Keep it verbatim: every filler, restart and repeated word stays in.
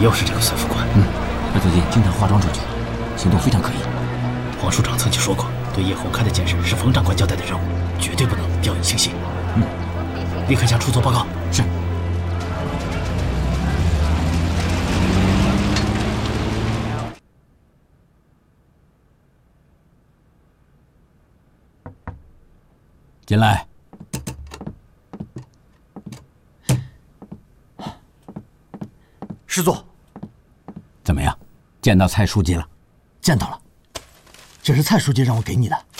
又是这个孙副官。 嗯，他最近经常化妆出去，行动非常可疑。 黄署长曾经说过，对叶红开的监视是冯长官交代的任务，绝对不能掉以轻心。 嗯， 立刻向处做报告。 是。进来。 师座， 怎么样？见到蔡书记了？ 见到了，这是蔡书记让我给你的。